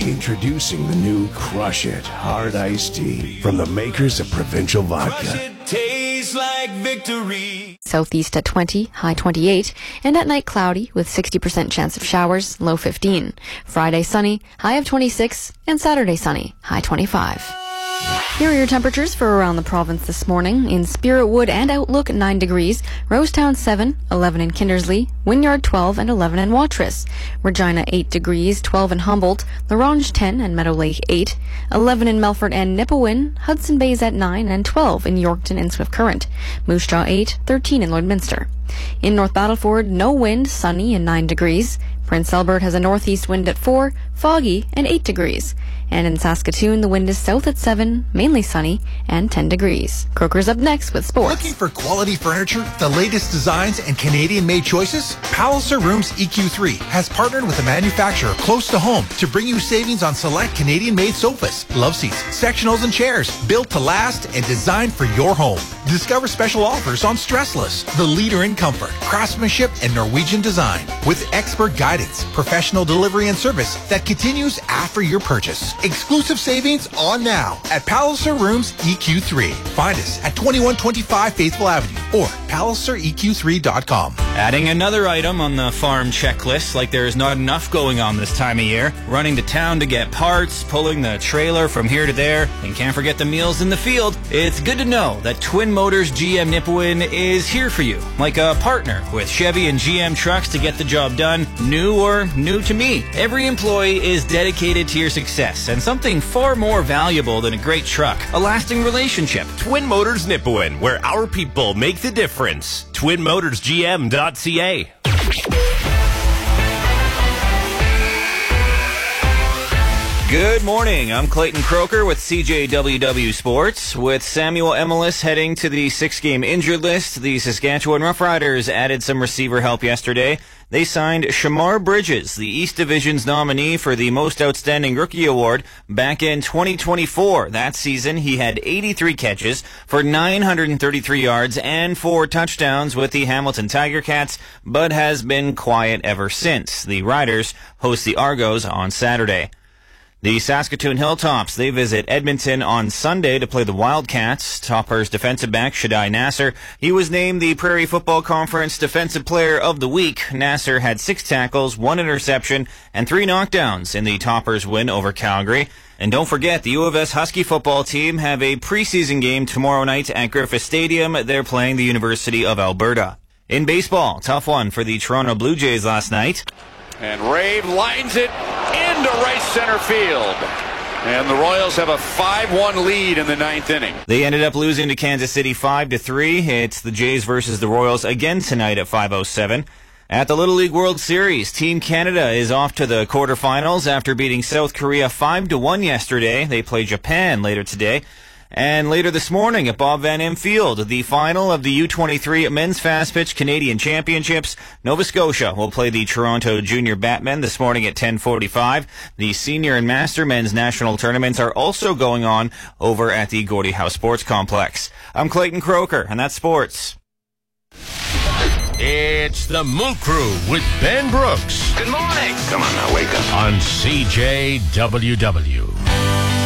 Introducing the new Crush It Hard Iced Tea from the makers of Provincial Vodka. Tastes like victory. Southeast at 20, high 28, and at night cloudy with 60% chance of showers, low 15. Friday sunny, high of 26, and Saturday sunny, high 25. Here are your temperatures for around the province this morning. In Spiritwood and Outlook, 9 degrees. Rosetown, 7, 11 in Kindersley. Wynyard, 12, and 11 in Watrous. Regina, 8 degrees, 12 in Humboldt. La Ronge, 10, and Meadow Lake, 8. 11 in Melfort and Nipawin. Hudson Bay's at 9, and 12 in Yorkton and Swift Current. Moose Jaw, 8, 13 in Lloydminster. In North Battleford, no wind, sunny and 9 degrees. Prince Albert has a northeast wind at 4, foggy and 8 degrees. And in Saskatoon, the wind is south at 7, mainly sunny, and 10 degrees. Croker's up next with sports. Looking for quality furniture, the latest designs, and Canadian-made choices? Palliser Rooms EQ3 has partnered with a manufacturer close to home to bring you savings on select Canadian-made sofas, love seats, sectionals, and chairs built to last and designed for your home. Discover special offers on Stressless, the leader in comfort, craftsmanship, and Norwegian design, with expert guidance, professional delivery, and service that continues after your purchase. Exclusive savings on now at Palliser Rooms EQ3. Find us at 2125 Faithful Avenue or PalliserEQ3.com. Adding another item on the farm checklist, like there is not enough going on this time of year. Running to town to get parts, pulling the trailer from here to there, and can't forget the meals in the field. It's good to know that Twin Motors GM Nipawin is here for you, like a partner with Chevy and GM trucks to get the job done, new or new to me. Every employee is dedicated to your success, and something far more valuable than a great truck, a lasting relationship. Twin Motors Nipawin, where our people make the difference. TwinMotorsGM.ca. Good morning. I'm Clayton Croker with CJWW Sports. With Samuel Emelis heading to the 6-game injured list, the Saskatchewan Roughriders added some receiver help yesterday. They signed Shamar Bridges, the East Division's nominee for the Most Outstanding Rookie Award back in 2024. That season, he had 83 catches for 933 yards and 4 touchdowns with the Hamilton Tiger Cats, but has been quiet ever since. The Riders host the Argos on Saturday. The Saskatoon Hilltops, they visit Edmonton on Sunday to play the Wildcats. Toppers defensive back Shadai Nasser. He was named the Prairie Football Conference Defensive Player of the Week. Nasser had 6 tackles, 1 interception, and 3 knockdowns in the Toppers win over Calgary. And don't forget, the U of S Husky football team have a preseason game tomorrow night at Griffith Stadium. They're playing the University of Alberta. In baseball, tough one for the Toronto Blue Jays last night. And Rave lines it into right center field. And the Royals have a 5-1 lead in the 9th inning. They ended up losing to Kansas City 5-3. It's the Jays versus the Royals again tonight at 5:07. At the Little League World Series, Team Canada is off to the quarterfinals after beating South Korea 5-1 yesterday. They play Japan later today. And later this morning at Bob Van Em Field, the final of the U23 Men's Fast Pitch Canadian Championships. Nova Scotia will play the Toronto Junior Batmen this morning at 10:45. The Senior and Master Men's National Tournaments are also going on over at the Gordie Howe Sports Complex. I'm Clayton Croker, and that's sports. It's the Moot Crew with Ben Brooks. Good morning. Come on now, wake up. On CJWW.